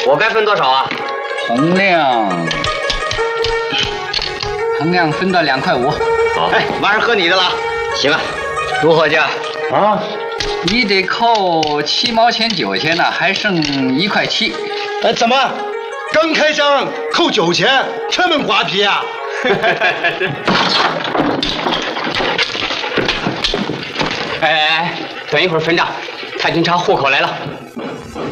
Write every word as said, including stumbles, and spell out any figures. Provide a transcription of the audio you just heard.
我该分多少啊？ 洪亮，洪亮分到两块五。 好，哎，晚上喝你的了。行啊，如何价？ 啊，你得扣七毛钱酒钱呢，还剩一块七。 哎，怎么？刚开张扣酒钱，这么瓜皮啊？ 哎哎哎，等一会儿分账，太平茶户口来了。